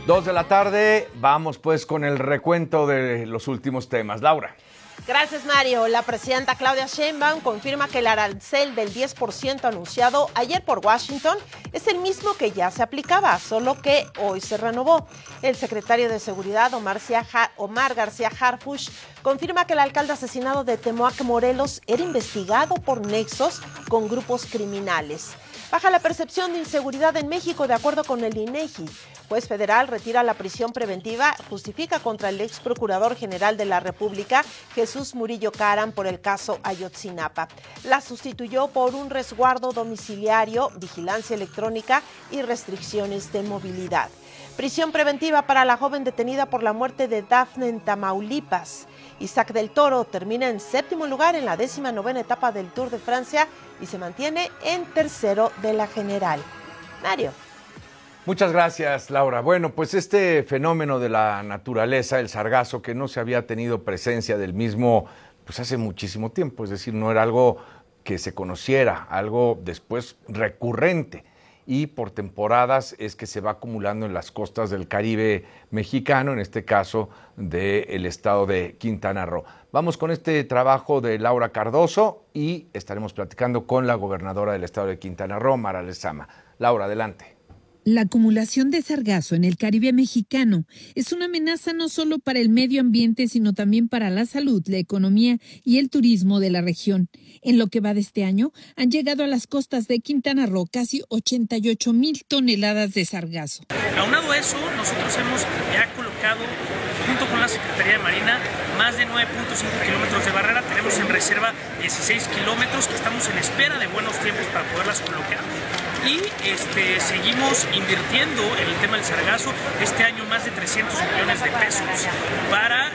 2 de la tarde, vamos pues con el recuento de los últimos temas. Laura. Gracias, Mario. La presidenta Claudia Sheinbaum confirma que el arancel del 10% anunciado ayer por Washington es el mismo que ya se aplicaba, solo que hoy se renovó. El secretario de Seguridad, Omar García Harfuch, confirma que el alcalde asesinado de Temoac, Morelos, era investigado por nexos con grupos criminales. Baja la percepción de inseguridad en México, de acuerdo con el INEGI. Juez federal retira la prisión preventiva, justifica contra el ex procurador general de la República, Jesús Murillo Caram, por el caso Ayotzinapa. La sustituyó por un resguardo domiciliario, vigilancia electrónica y restricciones de movilidad. Prisión preventiva para la joven detenida por la muerte de Dafne en Tamaulipas. Isaac del Toro termina en 7º lugar en la 19ª etapa del Tour de Francia y se mantiene en 3º de la general. Mario. Muchas gracias, Laura. Bueno, pues este fenómeno de la naturaleza, el sargazo, que no se había tenido presencia del mismo pues hace muchísimo tiempo, es decir, no era algo que se conociera, algo después recurrente, y por temporadas es que se va acumulando en las costas del Caribe mexicano, en este caso del estado de Quintana Roo. Vamos con este trabajo de Laura Cardoso y estaremos platicando con la gobernadora del estado de Quintana Roo, Mara Lezama. Laura, adelante. La acumulación de sargazo en el Caribe mexicano es una amenaza no solo para el medio ambiente, sino también para la salud, la economía y el turismo de la región. En lo que va de este año, han llegado a las costas de Quintana Roo casi 88,000 toneladas de sargazo. Aunado a eso, nosotros hemos ya colocado, junto con la Secretaría de Marina, más de 9.5 kilómetros de barrera. Tenemos en reserva 16 kilómetros que estamos en espera de buenos tiempos para poderlas colocar. Y seguimos invirtiendo en el tema del sargazo. Este año más de 300 millones de pesos para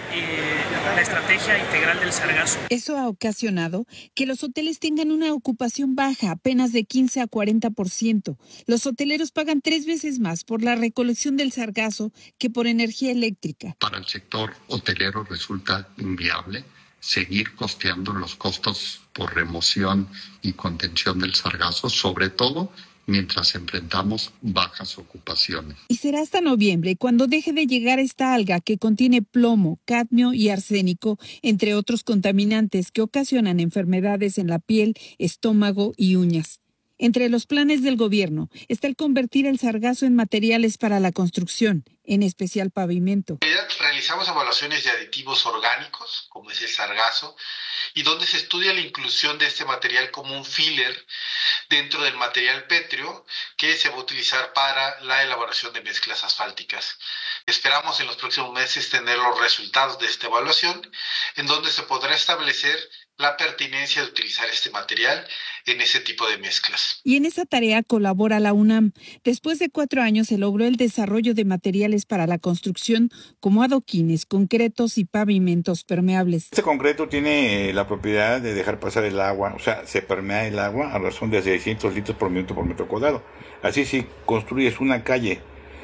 la estrategia integral del sargazo. Eso ha ocasionado que los hoteles tengan una ocupación baja, apenas de 15 a 40%. Los hoteleros pagan 3 veces más por la recolección del sargazo que por energía eléctrica. Para el sector hotelero resulta inviable seguir costeando los costos por remoción y contención del sargazo, sobre todo mientras enfrentamos bajas ocupaciones. Y será hasta noviembre cuando deje de llegar esta alga que contiene plomo, cadmio y arsénico, entre otros contaminantes que ocasionan enfermedades en la piel, estómago y uñas. Entre los planes del gobierno está el convertir el sargazo en materiales para la construcción, en especial pavimento. Realizamos evaluaciones de aditivos orgánicos, como es el sargazo, y donde se estudia la inclusión de este material como un filler dentro del material pétreo que se va a utilizar para la elaboración de mezclas asfálticas. Esperamos en los próximos meses tener los resultados de esta evaluación, en donde se podrá establecer la pertinencia de utilizar este material en ese tipo de mezclas. Y en esa tarea colabora la UNAM. Después de 4 años se logró el desarrollo de materiales para la construcción como adoquines, concretos y pavimentos permeables. Este concreto tiene la propiedad de dejar pasar el agua, o sea, se permea el agua a razón de 600 litros por minuto por metro cuadrado. Así si construyes una calle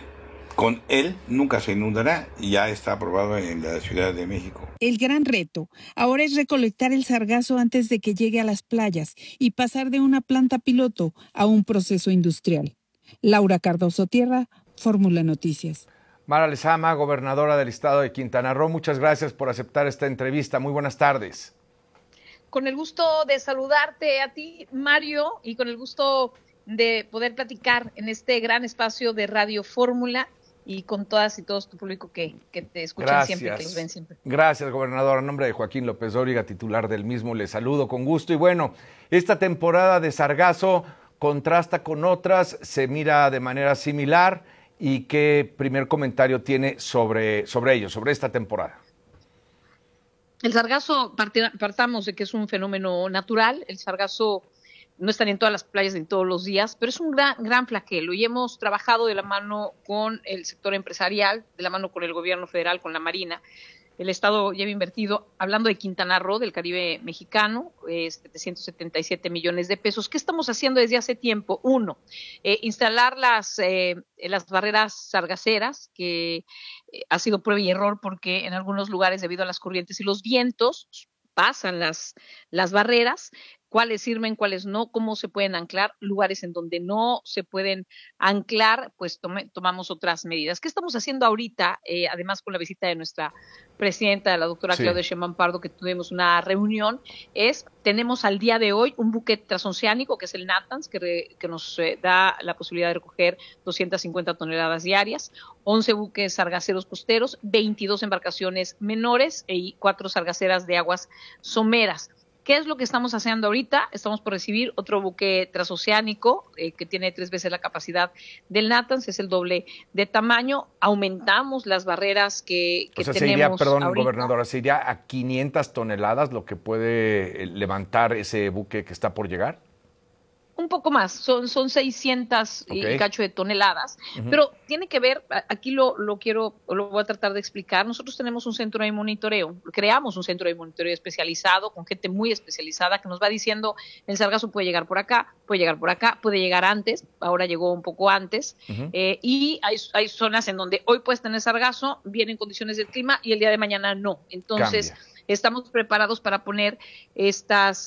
con él nunca se inundará y ya está aprobado en la Ciudad de México. El gran reto ahora es recolectar el sargazo antes de que llegue a las playas y pasar de una planta piloto a un proceso industrial. Laura Cardoso Tierra, Fórmula Noticias. Mara Lezama, gobernadora del estado de Quintana Roo, muchas gracias por aceptar esta entrevista. Muy buenas tardes. Con el gusto de saludarte a ti, Mario, y con el gusto de poder platicar en este gran espacio de Radio Fórmula y con todas y todos tu público que te escuchan siempre, que los ven siempre. Gracias, gobernador. En nombre de Joaquín López Dóriga, titular del mismo, le saludo con gusto. Y bueno, esta temporada de sargazo contrasta con otras, se mira de manera similar. ¿Y qué primer comentario tiene sobre ello, sobre esta temporada? El sargazo, partamos de que es un fenómeno natural. El sargazo no están en todas las playas ni todos los días, pero es un gran flagelo y hemos trabajado de la mano con el sector empresarial, de la mano con el gobierno federal, con la Marina. El Estado lleva invertido, hablando de Quintana Roo, del Caribe mexicano, 777 millones de pesos. ¿Qué estamos haciendo desde hace tiempo? Uno, instalar las barreras sargaceras, que ha sido prueba y error porque en algunos lugares, debido a las corrientes y los vientos, pasan las barreras. cuáles sirven, cuáles no, cómo se pueden anclar, lugares en donde no se pueden anclar, pues tomamos otras medidas. ¿Qué estamos haciendo ahorita? Además, con la visita de nuestra presidenta, la doctora Claudia Sheinbaum Pardo, que tuvimos una reunión, tenemos al día de hoy un buque transoceánico, que es el Natanz, que nos da la posibilidad de recoger 250 toneladas diarias, 11 buques sargaceros costeros, 22 embarcaciones menores y 4 sargaceras de aguas someras. ¿Qué es lo que estamos haciendo ahorita? Estamos por recibir otro buque transoceánico que tiene 3 veces la capacidad del Natanz, es el doble de tamaño. Aumentamos las barreras que tenemos. Se iría, perdón, ahorita. gobernadora, ¿se iría a 500 toneladas lo que puede levantar ese buque que está por llegar? Un poco más, son 600 y cacho de toneladas, pero tiene que ver, aquí lo voy a tratar de explicar. Nosotros tenemos un centro de monitoreo, creamos un centro de monitoreo especializado con gente muy especializada que nos va diciendo el sargazo puede llegar por acá, puede llegar por acá, puede llegar antes, ahora llegó un poco antes, y hay zonas en donde hoy puedes tener sargazo, vienen condiciones del clima y el día de mañana no. Entonces, estamos preparados para poner estas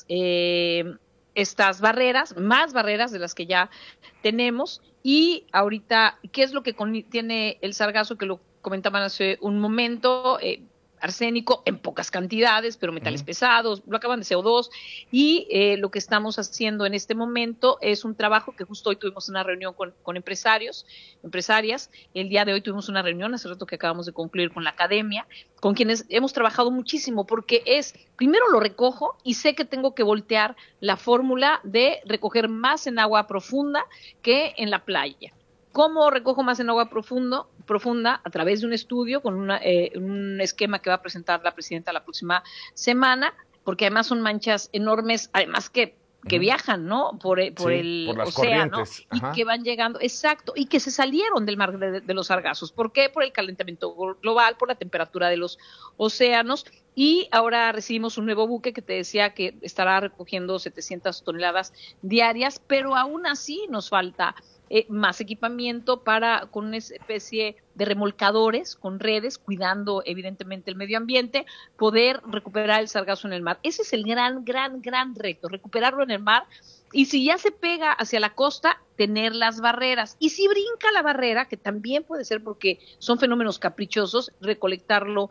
barreras, más barreras de las que ya tenemos. Y ahorita, ¿qué es lo que contiene el sargazo? Que lo comentaban hace un momento, arsénico en pocas cantidades, pero metales pesados, lo acaban de CO2, y lo que estamos haciendo en este momento es un trabajo que justo hoy tuvimos una reunión con empresarias, el día de hoy tuvimos una reunión, hace rato que acabamos de concluir con la academia, con quienes hemos trabajado muchísimo, porque primero lo recojo y sé que tengo que voltear la fórmula de recoger más en agua profunda que en la playa. ¿Cómo recojo más en agua profunda? A través de un estudio con un esquema que va a presentar la presidenta la próxima semana, porque además son manchas enormes, además que viajan, ¿no? Por el océano y que van llegando, exacto, y que se salieron del mar de los sargazos. ¿Por qué? Por el calentamiento global, por la temperatura de los océanos. Y ahora recibimos un nuevo buque que te decía que estará recogiendo 700 toneladas diarias, pero aún así nos falta más equipamiento con una especie de remolcadores con redes, cuidando evidentemente el medio ambiente, poder recuperar el sargazo en el mar. Ese es el gran reto, recuperarlo en el mar, y si ya se pega hacia la costa, tener las barreras. Y si brinca la barrera, que también puede ser porque son fenómenos caprichosos, recolectarlo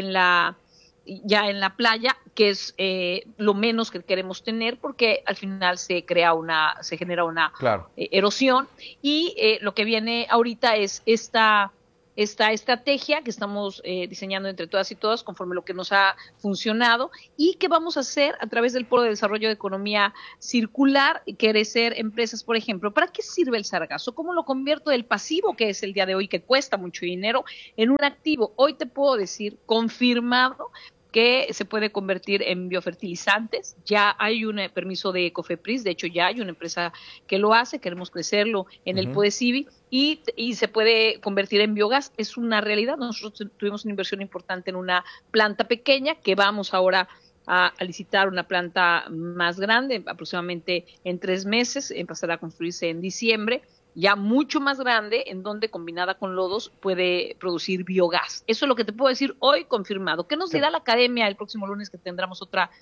ya en la playa, que es lo menos que queremos tener, porque al final se genera una erosión, y lo que viene ahorita es esta estrategia que estamos diseñando entre todas y todas conforme lo que nos ha funcionado, y que vamos a hacer a través del Polo de Desarrollo de Economía Circular, crecer empresas, por ejemplo. ¿Para qué sirve el sargazo? ¿Cómo lo convierto del pasivo que es el día de hoy, que cuesta mucho dinero, en un activo? Hoy te puedo decir, confirmado, que se puede convertir en biofertilizantes. Ya hay un permiso de COFEPRIS, de hecho ya hay una empresa que lo hace, queremos crecerlo en el PODECIVI, y se puede convertir en biogás. Es una realidad. Nosotros tuvimos una inversión importante en una planta pequeña, que vamos ahora a licitar una planta más grande, aproximadamente en 3 meses, empezará a construirse en diciembre, ya mucho más grande, en donde combinada con lodos puede producir biogás. Eso es lo que te puedo decir hoy confirmado. ¿Qué nos dirá la academia el próximo lunes, que tendremos otra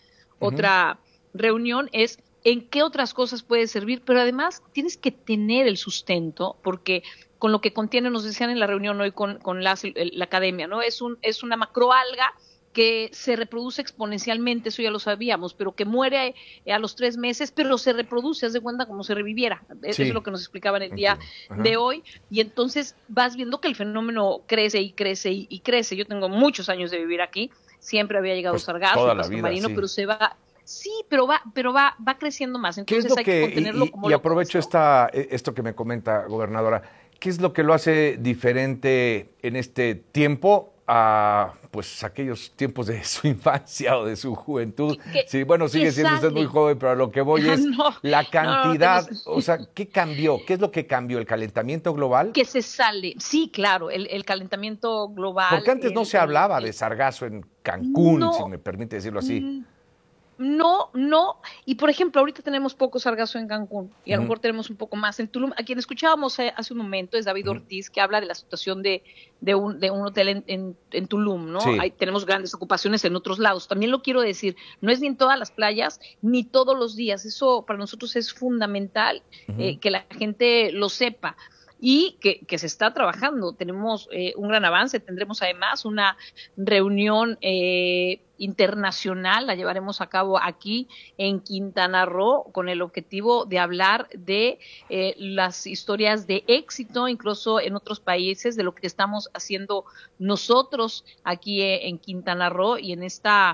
reunión? Es en qué otras cosas puede servir, pero además tienes que tener el sustento, porque con lo que contiene, nos decían en la reunión hoy con la academia, ¿no? Es una macroalga que se reproduce exponencialmente, eso ya lo sabíamos, pero que muere a los 3 meses, pero se reproduce, haz de cuenta como si reviviera. Eso es lo que nos explicaban el día de hoy, y entonces vas viendo que el fenómeno crece y crece y crece. Yo tengo muchos años de vivir aquí, siempre había llegado sargazo, pasto marino, pero se va... Sí, pero va creciendo más, entonces hay que contenerlo como... Y aprovecho esto que me comenta, gobernadora, ¿qué es lo que lo hace diferente en este tiempo a pues aquellos tiempos de su infancia o de su juventud? Sí, bueno, sigue siendo usted muy joven, pero a lo que voy es la cantidad, o sea, ¿qué cambió? ¿Qué es lo que cambió? ¿El calentamiento global? Que se sale, sí, claro, el calentamiento global. Porque antes no se hablaba de sargazo en Cancún, si me permite decirlo así. No, y por ejemplo, ahorita tenemos poco sargazo en Cancún y a lo mejor tenemos un poco más en Tulum. A quien escuchábamos hace un momento es David Ortiz, que habla de la situación de un hotel en Tulum, ¿no? Sí. Tenemos grandes ocupaciones en otros lados. También lo quiero decir, no es ni en todas las playas, ni todos los días. Eso para nosotros es fundamental, que la gente lo sepa. Y que se está trabajando. Tenemos un gran avance, tendremos además una reunión internacional, la llevaremos a cabo aquí en Quintana Roo con el objetivo de hablar de las historias de éxito, incluso en otros países, de lo que estamos haciendo nosotros aquí en Quintana Roo y en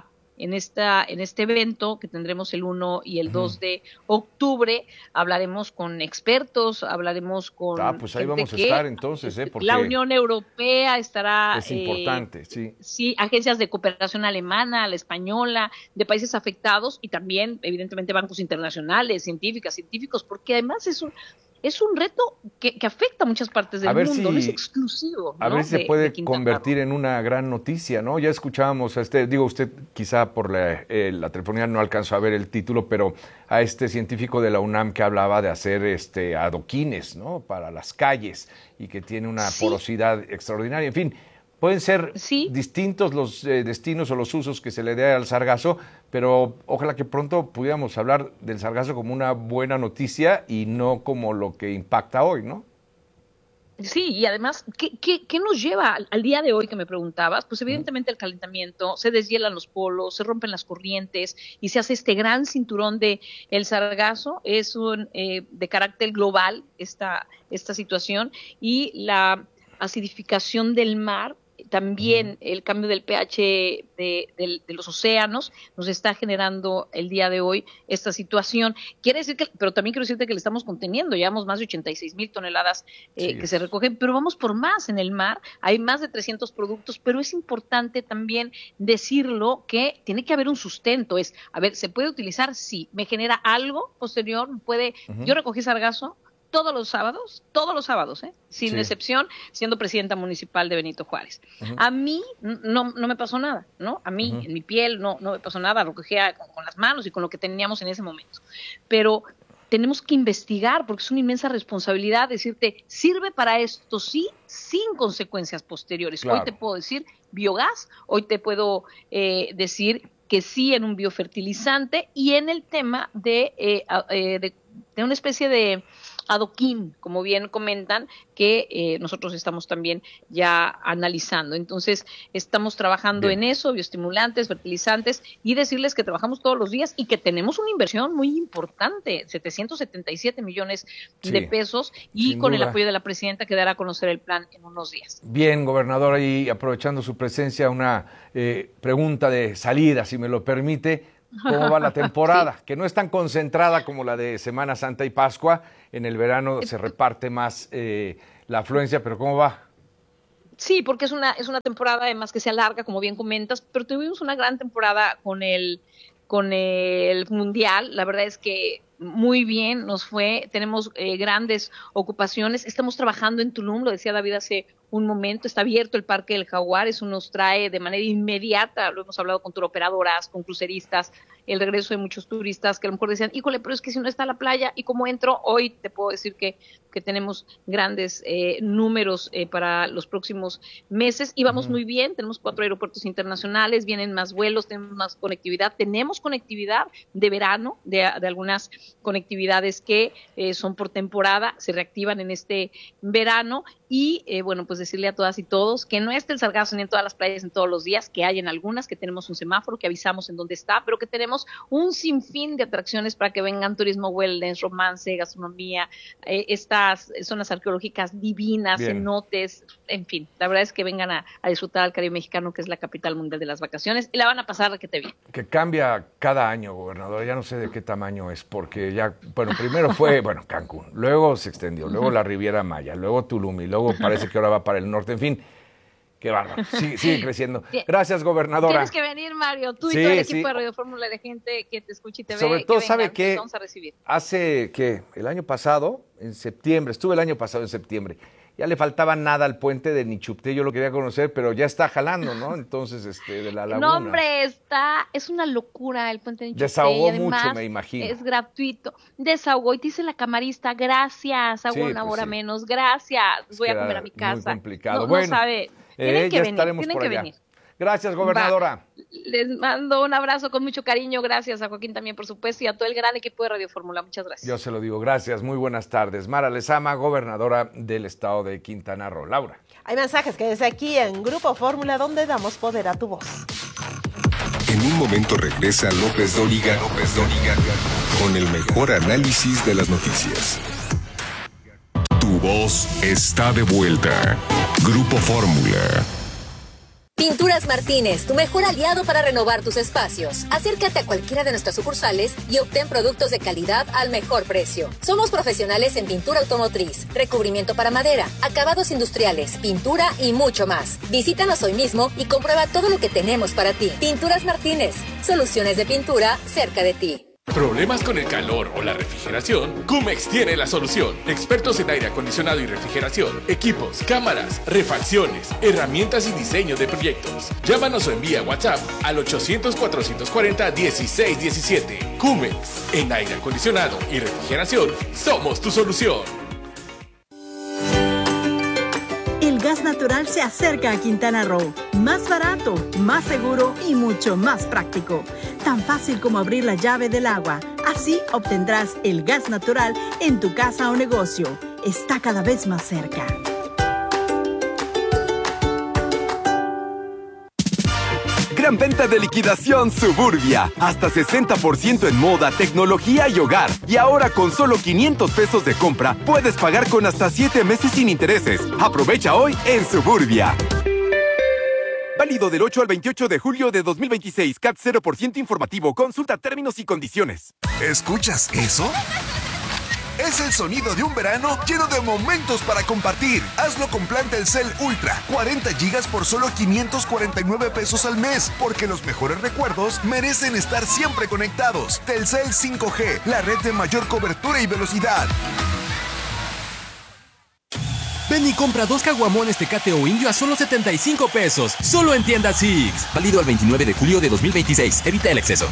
este evento que tendremos el 1 y el 2 de octubre, hablaremos con expertos, hablaremos con pues ahí vamos a estar entonces, porque la Unión Europea estará, es importante, sí, agencias de cooperación alemana, la española, de países afectados y también evidentemente bancos internacionales, científicos, porque además es un reto que afecta a muchas partes del mundo, no es exclusivo. A ver si se puede convertir en una gran noticia, ¿no? Ya escuchábamos a usted quizá por la telefonía no alcanzó a ver el título, pero a este científico de la UNAM que hablaba de hacer adoquines, ¿no? Para las calles y que tiene una porosidad extraordinaria, en fin. Pueden ser distintos los destinos o los usos que se le dé al sargazo, pero ojalá que pronto pudiéramos hablar del sargazo como una buena noticia y no como lo que impacta hoy, ¿no? Sí, y además, ¿qué nos lleva al día de hoy que me preguntabas? Pues evidentemente el calentamiento, se deshielan los polos, se rompen las corrientes y se hace este gran cinturón de el sargazo. Es de carácter global esta situación, y la acidificación del mar, también el cambio del pH de los océanos nos está generando el día de hoy esta situación. Quiere decir pero también quiero decirte que le estamos conteniendo, llevamos más de 86,000 toneladas que se recogen, pero vamos por más en el mar, hay más de 300 productos, pero es importante también decirlo que tiene que haber un sustento, ¿se puede utilizar? Sí, me genera algo posterior, yo recogí sargazo todos los sábados, sin excepción, siendo presidenta municipal de Benito Juárez. A mí no me pasó nada, ¿no? A mí, en mi piel, no me pasó nada, lo cogía con las manos y con lo que teníamos en ese momento. Pero tenemos que investigar, porque es una inmensa responsabilidad decirte, sirve para esto, sí, sin consecuencias posteriores. Claro. Hoy te puedo decir biogás, hoy te puedo decir que sí en un biofertilizante, y en el tema de una especie de adoquín, como bien comentan, que nosotros estamos también ya analizando. Entonces, estamos trabajando en eso, bioestimulantes, fertilizantes, y decirles que trabajamos todos los días y que tenemos una inversión muy importante, 777 millones de pesos, y con el apoyo de la presidenta que dará a conocer el plan en unos días. Bien, gobernadora, y aprovechando su presencia, una pregunta de salida, si me lo permite. ¿Cómo va la temporada? Que no es tan concentrada como la de Semana Santa y Pascua. En el verano se reparte más la afluencia, pero ¿cómo va? Sí, porque es una temporada además que se alarga, como bien comentas, pero tuvimos una gran temporada con el Mundial. La verdad es que muy bien nos fue, tenemos grandes ocupaciones, estamos trabajando en Tulum, lo decía David hace un momento, está abierto el Parque del Jaguar, eso nos trae de manera inmediata, lo hemos hablado con turoperadoras, con cruceristas, el regreso de muchos turistas que a lo mejor decían, híjole, pero es que si no está la playa, ¿y cómo entro? Hoy te puedo decir que tenemos grandes números para los próximos meses, y vamos muy bien, tenemos 4 aeropuertos internacionales, vienen más vuelos, tenemos más conectividad de verano, de algunas conectividades que son por temporada, se reactivan en este verano, y bueno, pues decirle a todas y todos que no esté el sargazo ni en todas las playas en todos los días, que hay en algunas, que tenemos un semáforo, que avisamos en dónde está, pero que tenemos un sinfín de atracciones para que vengan: turismo, wellness, romance, gastronomía, estas zonas arqueológicas divinas, cenotes, en fin, la verdad es que vengan a disfrutar al Caribe mexicano, que es la capital mundial de las vacaciones, y la van a pasar que te bien. Que cambia cada año, gobernador, ya no sé de qué tamaño es, porque ya, primero fue, Cancún, luego se extendió, luego la Riviera Maya, luego Tulum, y luego parece que ahora va para el norte, en fin, qué bárbaro, sigue creciendo. Gracias, gobernadora. Tienes que venir, Mario, tú y todo el equipo de Radio Fórmula, de gente que te escucha y te ve. Sobre todo, ¿sabe qué? Vamos a recibir. Hace, el año pasado, en septiembre, estuve el año pasado en septiembre, ya le faltaba nada al puente de Nichupté, yo lo quería conocer, pero ya está jalando, ¿no? Entonces, de la laguna. No, hombre, es una locura el puente de Nichupté. Desahogó y además, mucho, me imagino. Es gratuito. Desahogó, y dice la camarista, gracias, hago una hora menos, gracias, voy a comer a mi casa. Muy complicado. No, bueno, no sabe, tienen que venir. Gracias, gobernadora. Les mando un abrazo con mucho cariño. Gracias a Joaquín también, por supuesto, y a todo el gran equipo de Radio Fórmula. Muchas gracias. Yo se lo digo. Gracias. Muy buenas tardes. Mara Lezama, gobernadora del estado de Quintana Roo. Laura. Hay mensajes que desde aquí en Grupo Fórmula, donde damos poder a tu voz. En un momento regresa López Dóriga con el mejor análisis de las noticias. Tu voz está de vuelta. Grupo Fórmula. Pinturas Martínez, tu mejor aliado para renovar tus espacios. Acércate a cualquiera de nuestras sucursales y obtén productos de calidad al mejor precio. Somos profesionales en pintura automotriz, recubrimiento para madera, acabados industriales, pintura y mucho más. Visítanos hoy mismo y comprueba todo lo que tenemos para ti. Pinturas Martínez, soluciones de pintura cerca de ti. ¿Problemas con el calor o la refrigeración? Cumex tiene la solución. Expertos en aire acondicionado y refrigeración, equipos, cámaras, refacciones, herramientas y diseño de proyectos. Llámanos o envía WhatsApp al 800-440-1617. Cumex, en aire acondicionado y refrigeración, somos tu solución. El gas natural se acerca a Quintana Roo. Más barato, más seguro y mucho más práctico. Tan fácil como abrir la llave del agua. Así obtendrás el gas natural en tu casa o negocio. Está cada vez más cerca. Gran venta de liquidación Suburbia. Hasta 60% en moda, tecnología y hogar. Y ahora con solo 500 pesos de compra, puedes pagar con hasta 7 meses sin intereses. Aprovecha hoy en Suburbia. Válido del 8 al 28 de julio de 2026. CAT 0% informativo. Consulta términos y condiciones. ¿Escuchas eso? Es el sonido de un verano lleno de momentos para compartir. Hazlo con plan Telcel Ultra. 40 gigas por solo 549 pesos al mes. Porque los mejores recuerdos merecen estar siempre conectados. Telcel 5G, la red de mayor cobertura y velocidad. Ven y compra 2 caguamones Tecate o Indio a solo 75 pesos. Solo en tiendas Six. Válido al 29 de julio de 2026. Evita el exceso.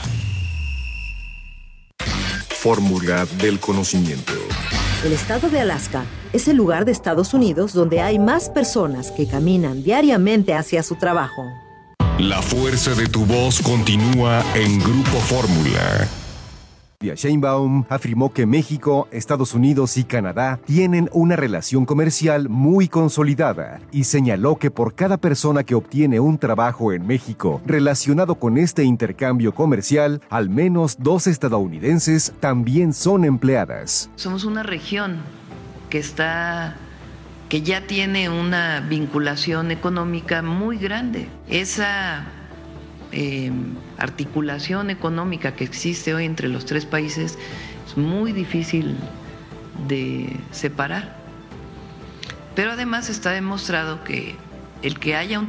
Fórmula del conocimiento. El estado de Alaska es el lugar de Estados Unidos donde hay más personas que caminan diariamente hacia su trabajo. La fuerza de tu voz continúa en Grupo Fórmula. Claudia Sheinbaum afirmó que México, Estados Unidos y Canadá tienen una relación comercial muy consolidada y señaló que por cada persona que obtiene un trabajo en México relacionado con este intercambio comercial, al menos 2 estadounidenses también son empleadas. Somos una región que ya tiene una vinculación económica muy grande. Esa articulación económica que existe hoy entre los 3 países es muy difícil de separar. Pero además está demostrado que el que haya un